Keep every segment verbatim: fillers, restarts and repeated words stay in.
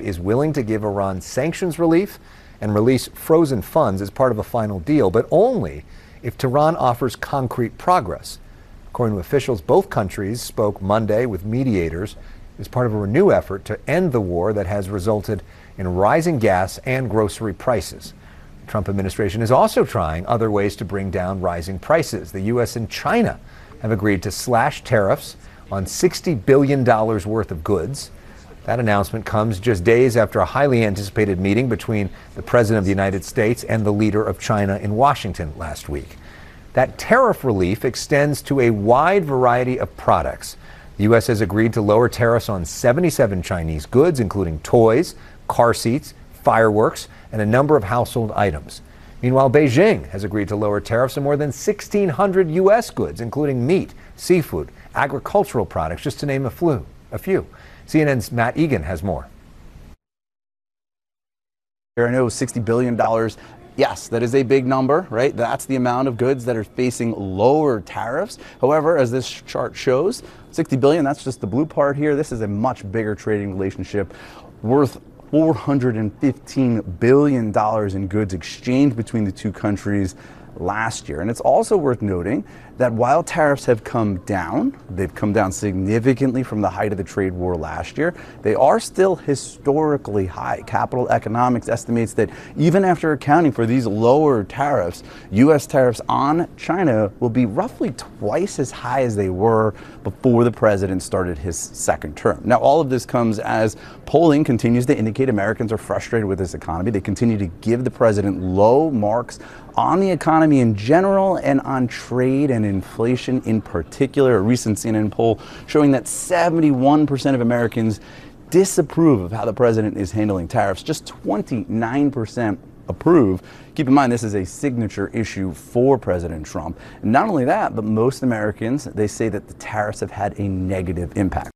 is willing to give Iran sanctions relief and release frozen funds as part of a final deal, but only if Tehran offers concrete progress. According to officials, both countries spoke Monday with mediators as part of a renewed effort to end the war that has resulted in rising gas and grocery prices. The Trump administration is also trying other ways to bring down rising prices. The U S and China have agreed to slash tariffs on sixty billion dollars worth of goods. That announcement comes just days after a highly anticipated meeting between the President of the United States and the leader of China in Washington last week. That tariff relief extends to a wide variety of products. The U S has agreed to lower tariffs on seventy-seven Chinese goods, including toys, car seats, fireworks, and a number of household items. Meanwhile, Beijing has agreed to lower tariffs on more than sixteen hundred U S goods, including meat, seafood, agricultural products, just to name a few. A few. C N N's Matt Egan has more. I know sixty billion dollars. Yes, that is a big number, right? That's the amount of goods that are facing lower tariffs. However, as this chart shows, sixty billion dollars, that's just the blue part here. This is a much bigger trading relationship worth four hundred fifteen billion dollars in goods exchanged between the two countries last year. And it's also worth noting that while tariffs have come down, they've come down significantly from the height of the trade war last year, they are still historically high. Capital Economics estimates that even after accounting for these lower tariffs, U S tariffs on China will be roughly twice as high as they were before the president started his second term. Now, all of this comes as polling continues to indicate Americans are frustrated with this economy. They continue to give the president low marks on the economy in general and on trade and inflation in particular. A recent C N N poll showing that seventy-one percent of Americans disapprove of how the president is handling tariffs. Just twenty-nine percent approve. Keep in mind, this is a signature issue for President Trump. And not only that, but most Americans, they say that the tariffs have had a negative impact.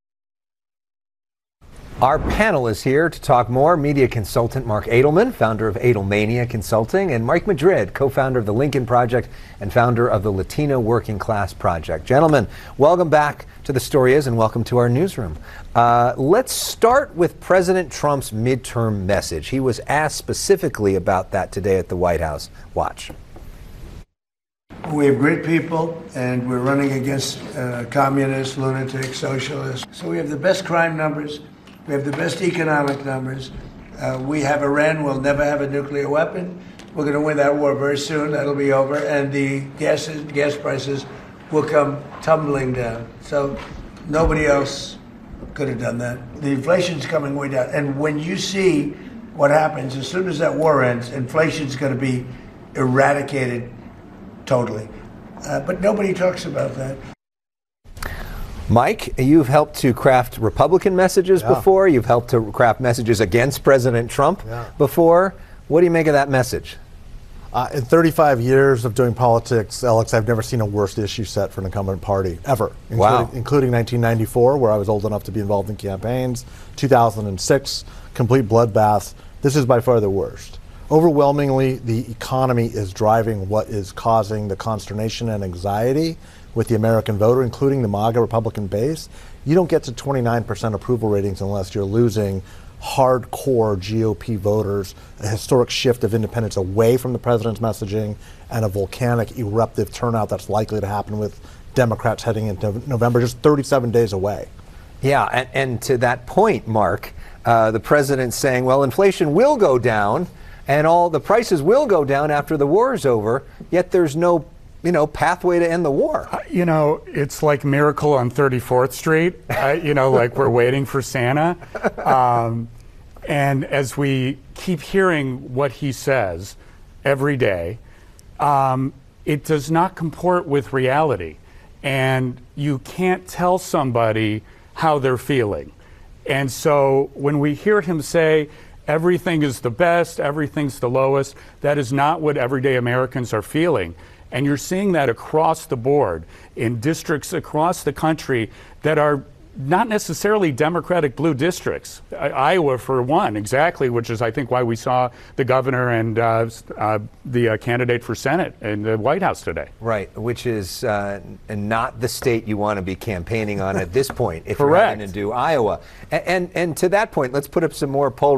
Our panel is here to talk more. Media consultant Mark Edelman, founder of Edelmania Consulting, and Mike Madrid, co-founder of the Lincoln Project and founder of the Latino Working Class Project. Gentlemen, welcome back to The Story Is and welcome to our newsroom. Uh, let's start with President Trump's midterm message. He was asked specifically about that today at the White House. Watch. We have great people, and we're running against uh, communists, lunatics, socialists. So we have the best crime numbers. We have the best economic numbers. Uh, we have Iran will never have a nuclear weapon. We're going to win that war very soon. That'll be over. And the gas, gas prices will come tumbling down. So nobody else could have done that. The inflation's coming way down. And when you see what happens, as soon as that war ends, inflation's going to be eradicated totally. Uh, but nobody talks about that. Mike, you've helped to craft Republican messages yeah. before. You've helped to craft messages against President Trump yeah. before. What do you make of that message? Uh, in thirty-five years of doing politics, Alex, I've never seen a worse issue set for an incumbent party, ever. Including, wow. including nineteen ninety-four, where I was old enough to be involved in campaigns, two thousand six, complete bloodbath. This is by far the worst. Overwhelmingly, the economy is driving what is causing the consternation and anxiety with the American voter, including the MAGA Republican base. You don't get to twenty-nine percent approval ratings unless you're losing hardcore G O P voters, a historic shift of independence away from the president's messaging, and a volcanic eruptive turnout that's likely to happen with Democrats heading into November, just thirty-seven days away. Yeah, and, and to that point, Mark, uh, the president's saying, well, inflation will go down and all the prices will go down after the war is over, yet there's no you know, pathway to end the war. Uh, you know, it's like Miracle on thirty-fourth Street, uh, you know, like we're waiting for Santa. Um, and as we keep hearing what he says every day, um, it does not comport with reality. And you can't tell somebody how they're feeling. And so when we hear him say, everything is the best, everything's the lowest, that is not what everyday Americans are feeling. And you're seeing that across the board in districts across the country that are not necessarily Democratic blue districts. I- Iowa, for one, exactly, which is, I think, why we saw the governor and uh, uh, the uh, candidate for Senate in the White House today. Right, which is uh, not the state you want to be campaigning on at this point if Correct. You're having to do Iowa. And, and, and to that point, let's put up some more poll